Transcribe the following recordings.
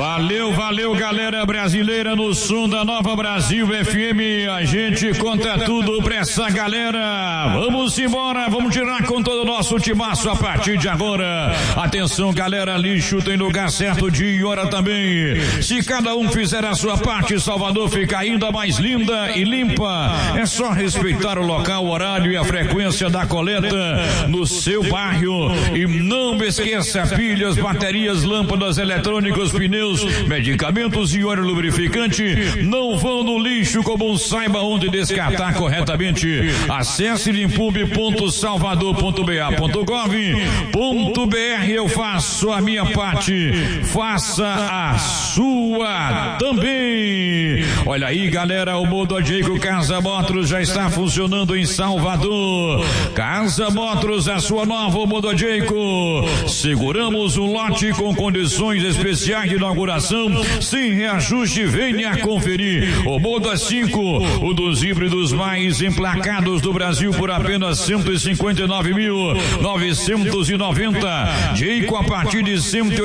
Valeu, galera brasileira no som da Nova Brasil FM. A gente conta tudo pra essa galera. Vamos embora, vamos tirar com todo o nosso timaço a partir de agora. Atenção, galera, lixo tem lugar certo, dia e hora também. Se cada um fizer a sua parte, Salvador fica ainda mais linda e limpa. É só respeitar o local, o horário e a frequência da coleta no seu bairro. E não esqueça, pilhas, baterias, lâmpadas, eletrônicos, pneus, medicamentos e óleo lubrificante não vão no lixo comum. Saiba onde descartar corretamente. Acesse limpume.salvador.ba.gov.br. Eu faço a minha parte, faça a sua também. Olha aí, galera, o Modojeico Casa Motors já está funcionando em Salvador. Casa Motors, a sua nova Modojeico. Seguramos um lote com condições especiais de inauguração, sem reajuste. Venha conferir o Moda 5, o dos híbridos mais emplacados do Brasil, por apenas 159.990. Jeico a partir de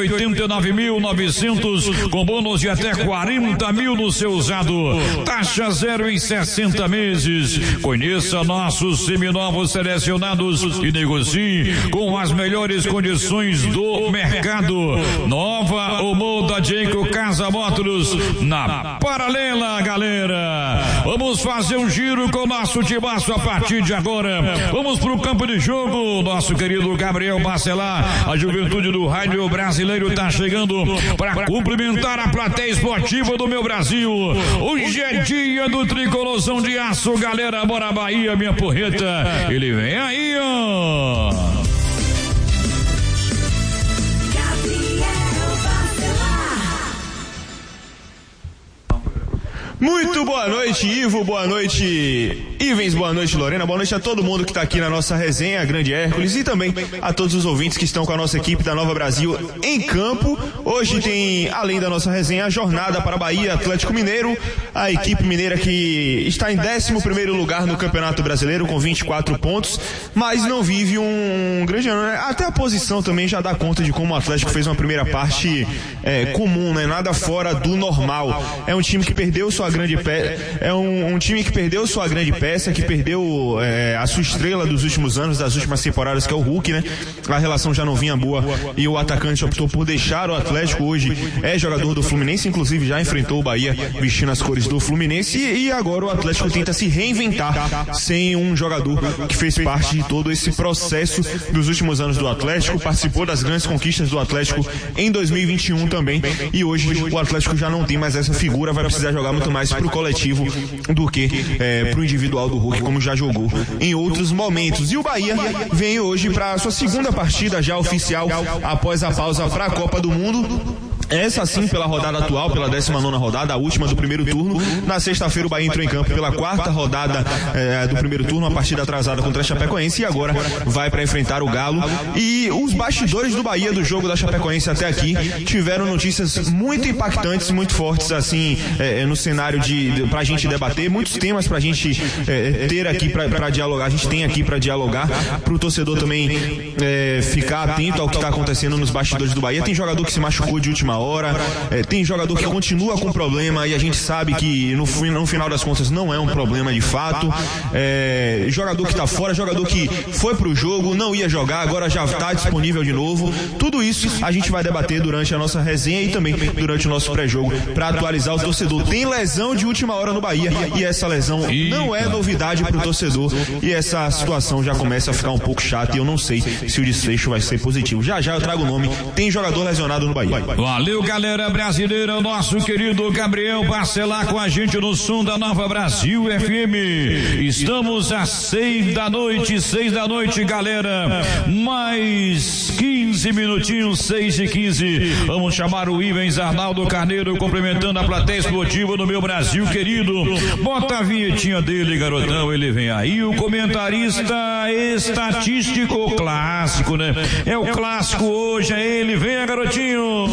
189.900, com bônus de até 40 mil no seu usado. Taxa zero em 60 meses. Conheça nossos seminovos selecionados e negocie com as melhores condições do mercado. Nova o Moda Jeico Casa Motors na Paralela, galera. Vamos fazer um giro com o nosso timaço a partir de agora. Vamos pro campo de jogo. Nosso querido Gabriel Bacelar, a juventude do rádio brasileiro, tá chegando para cumprimentar a plateia esportiva do meu Brasil. Hoje é dia do Tricolorzão de Aço, galera. Bora Bahia, minha porreta. Ele vem aí, ó. Muito boa noite, Ivo, boa noite, Ivens, boa noite, Lorena, boa noite a todo mundo que está aqui na nossa resenha, Grande Hércules, e também a todos os ouvintes que estão com a nossa equipe da Nova Brasil em campo. Hoje tem, além da nossa resenha, a jornada para Bahia Atlético Mineiro, a equipe mineira que está em 11º lugar no Campeonato Brasileiro com 24 pontos, mas não vive um grande ano, né? Até a posição também já dá conta de como o Atlético fez uma primeira parte comum, né? Nada fora do normal. É um time que perdeu sua grande peça, um time que perdeu sua grande peça, que perdeu a sua estrela dos últimos anos, das últimas temporadas, que é o Hulk, né? A relação já não vinha boa e o atacante optou por deixar o Atlético. Hoje é jogador do Fluminense, inclusive já enfrentou o Bahia vestindo as cores do Fluminense, e agora o Atlético tenta se reinventar sem um jogador que fez parte de todo esse processo dos últimos anos do Atlético, participou das grandes conquistas do Atlético em 2021 também, e hoje o Atlético já não tem mais essa figura, vai precisar jogar muito mais pro coletivo do que pro individual do Hulk, como já jogou em outros momentos. E o Bahia vem hoje para sua segunda partida já oficial após a pausa para a Copa do Mundo. Essa sim pela rodada atual, pela 19ª rodada, a última do primeiro turno. Na sexta-feira o Bahia entrou em campo pela 4ª rodada do primeiro turno, uma partida atrasada contra a Chapecoense, e agora vai para enfrentar o Galo. E os bastidores do Bahia, do jogo da Chapecoense até aqui, tiveram notícias muito impactantes, muito fortes, assim, no cenário pra gente debater, muitos temas pra gente ter aqui pra dialogar. A gente tem aqui pra dialogar, pro torcedor também ficar atento ao que tá acontecendo nos bastidores do Bahia. Tem jogador que se machucou de última hora, tem jogador que continua com problema, e a gente sabe que no final das contas não é um problema de fato. Jogador que tá fora, jogador que foi pro jogo, não ia jogar, agora já tá disponível de novo. Tudo isso a gente vai debater durante a nossa resenha e também durante o nosso pré-jogo, para atualizar o torcedor. Tem lesão de última hora no Bahia, e essa lesão não é novidade pro torcedor, e essa situação já começa a ficar um pouco chata, e eu não sei se o desfecho vai ser positivo. Já eu trago o nome, tem jogador lesionado no Bahia. Valeu, galera brasileira, o nosso querido Gabriel Bacelar com a gente no som da Nova Brasil FM. Estamos às 6 da noite, galera. Mais 15 minutinhos, 6:15. Vamos chamar o Ivens Arnaldo Carneiro, cumprimentando a plateia esportiva do meu Brasil querido. Bota a vinhetinha dele, garotão, ele vem aí. O comentarista estatístico clássico, né? É o clássico hoje, é ele. Venha, garotinho.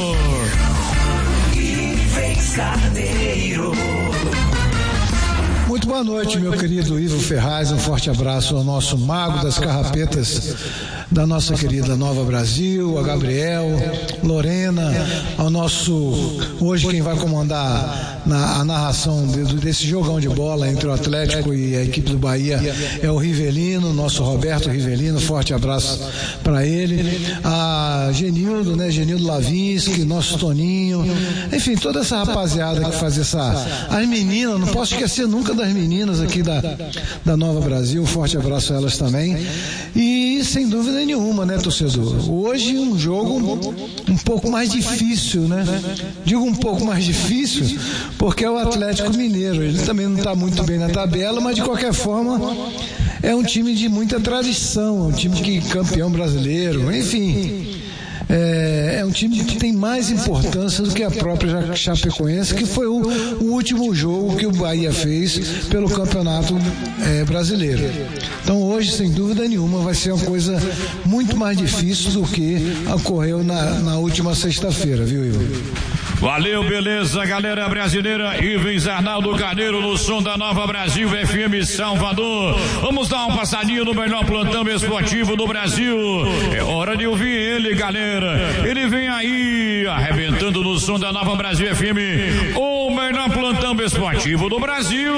Muito boa noite, meu querido Ivo Ferraz. Um forte abraço ao nosso mago das carrapetas, da nossa querida Nova Brasil, a Gabriel, Lorena, ao nosso, hoje quem vai comandar a narração desse jogão de bola entre o Atlético e a equipe do Bahia é o Rivelino, nosso Roberto Rivelino, forte abraço para ele, a Genildo, né, Genildo Lavinski, nosso Toninho, enfim, toda essa rapaziada que faz as meninas, não posso esquecer nunca das meninas aqui da Nova Brasil, forte abraço a elas também, e sem dúvida nenhuma, né, torcedor, hoje um jogo um pouco mais difícil, né, digo um pouco mais difícil porque é o Atlético Mineiro, ele também não está muito bem na tabela, mas de qualquer forma é um time de muita tradição, um time que campeão brasileiro, enfim, é um time que tem mais importância do que a própria Chapecoense, que foi o último jogo que o Bahia fez pelo Campeonato Brasileiro. Então hoje, sem dúvida nenhuma, vai ser uma coisa muito mais difícil do que ocorreu na última sexta-feira, viu, Ivo? Valeu, beleza, galera brasileira. Ivens Arnaldo Carneiro no som da Nova Brasil FM Salvador. Vamos dar uma passadinha no melhor plantão esportivo do Brasil. É hora de ouvir ele, galera. Ele vem aí, arrebentando no som da Nova Brasil FM, o melhor plantão esportivo do Brasil.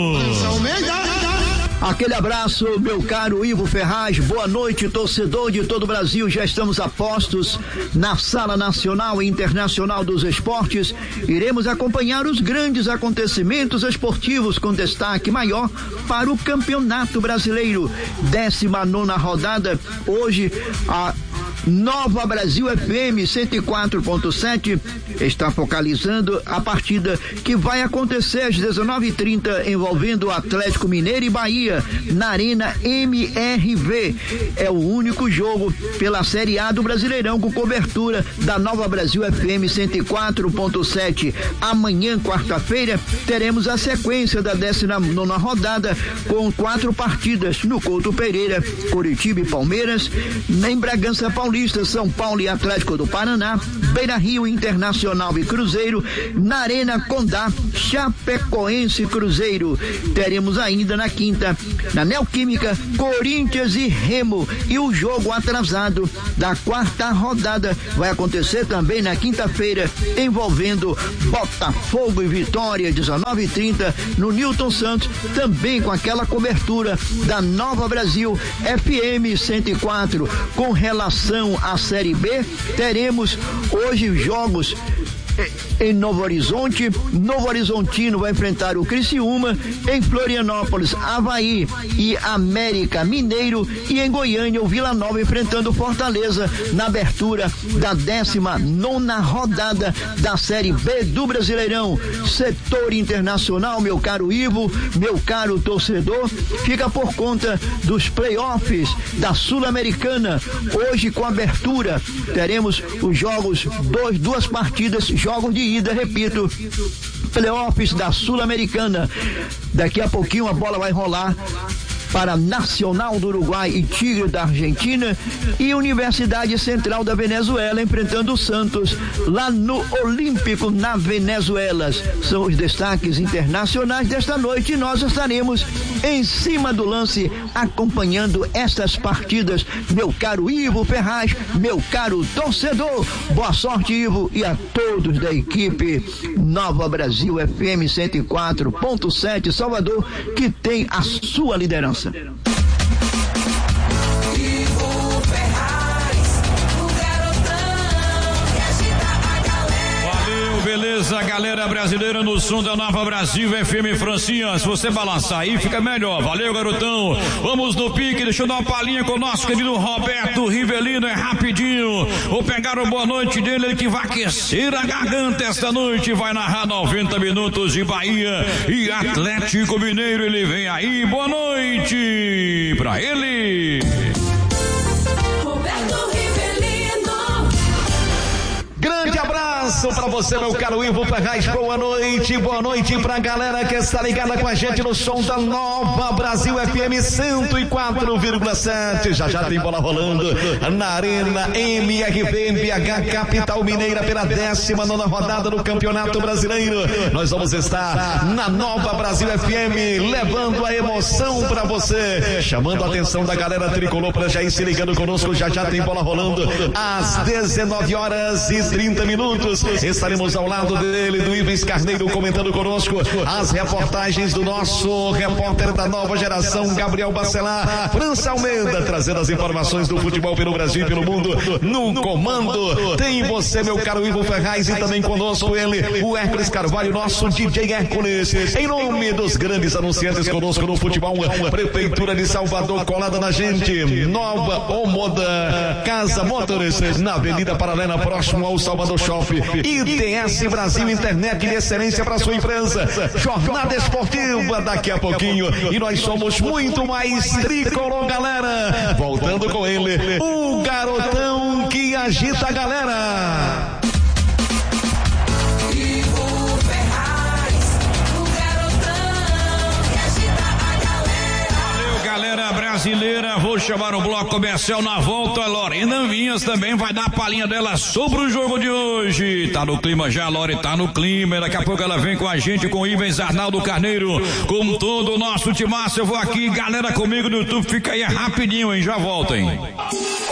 Aquele abraço, meu caro Ivo Ferraz, boa noite, torcedor de todo o Brasil. Já estamos a postos na Sala Nacional e Internacional dos Esportes. Iremos acompanhar os grandes acontecimentos esportivos com destaque maior para o Campeonato Brasileiro. 19ª rodada, hoje a Nova Brasil FM 104.7 está focalizando a partida que vai acontecer às 19h30 envolvendo o Atlético Mineiro e Bahia na Arena MRV. É o único jogo pela Série A do Brasileirão com cobertura da Nova Brasil FM 104.7. Amanhã, quarta-feira, teremos a sequência da 19ª rodada com 4 partidas no Couto Pereira, Coritiba e Palmeiras, em Bragança Paulista, São Paulo e Atlético do Paraná, Beira Rio, Internacional e Cruzeiro, na Arena Condá, Chapecoense e Cruzeiro. Teremos ainda na quinta, na Neoquímica, Corinthians e Remo, e o jogo atrasado da 4ª rodada vai acontecer também na quinta-feira, envolvendo Botafogo e Vitória, 19h30, no Newton Santos, também com aquela cobertura da Nova Brasil FM 104. Com relação à Série B, teremos hoje jogos em Novo Horizonte. Novo Horizontino vai enfrentar o Criciúma, em Florianópolis, Avaí e América Mineiro, e em Goiânia o Vila Nova enfrentando Fortaleza na abertura da 19ª rodada da Série B do Brasileirão. Setor internacional, meu caro Ivo, meu caro torcedor, fica por conta dos playoffs da Sul-Americana. Hoje, com abertura, teremos os jogos, duas partidas, jogos de ida, repito, playoffs da Sul-Americana. Daqui a pouquinho a bola vai rolar para Nacional do Uruguai e Tigre da Argentina, e Universidade Central da Venezuela enfrentando o Santos lá no Olímpico, na Venezuela. São os destaques internacionais desta noite, e nós estaremos em cima do lance acompanhando estas partidas. Meu caro Ivo Ferraz, meu caro torcedor, boa sorte, Ivo, e a todos da equipe Nova Brasil FM 104.7 Salvador, que tem a sua liderança. Beleza, galera brasileira no som da Nova Brasil FM. Francinha, se você balançar aí fica melhor. Valeu, garotão. Vamos no pique, deixa eu dar uma palhinha com o nosso querido Roberto Rivelino, é rapidinho. Vou pegar o boa noite dele, ele que vai aquecer a garganta esta noite, vai narrar 90 minutos de Bahia e Atlético Mineiro. Ele vem aí, boa noite pra ele. Grande abraço, abraço pra você, meu caro Ivo Ferraz. Boa noite pra galera que está ligada com a gente no som da Nova Brasil FM 104,7. Já tem bola rolando na Arena MRV MBH Capital Mineira pela 19ª rodada do Campeonato Brasileiro. Nós vamos estar na Nova Brasil FM levando a emoção pra você, chamando a atenção da galera tricolor pra já ir se ligando conosco. Já tem bola rolando às 19h30. Estaremos ao lado dele, do Ivens Carneiro, comentando conosco as reportagens do nosso repórter da nova geração, Gabriel Bacelar. França Almeida trazendo as informações do futebol pelo Brasil e pelo mundo. No comando tem você, meu caro Ivo Ferraz, e também conosco ele, o Hércules Carvalho, nosso DJ Hércules. Em nome dos grandes anunciantes conosco no futebol, Prefeitura de Salvador colada na gente, Nova Omoda, Casa Motors, na Avenida Paralela, próximo ao Salvador Shopping. ITS Brasil, internet de excelência para sua empresa. Jornada esportiva daqui a pouquinho, e nós somos muito mais tricolor, galera. Voltando com ele, o garotão que agita a galera. Galera brasileira, vou chamar o bloco comercial na volta. Lorena Vinhas também vai dar a palhinha dela sobre o jogo de hoje. Tá no clima já, Lore, tá no clima. Daqui a pouco ela vem com a gente, com o Ivens Arnaldo Carneiro, com todo o nosso timaço. Eu vou aqui, galera comigo no YouTube, fica aí rapidinho, hein? Já volta, hein?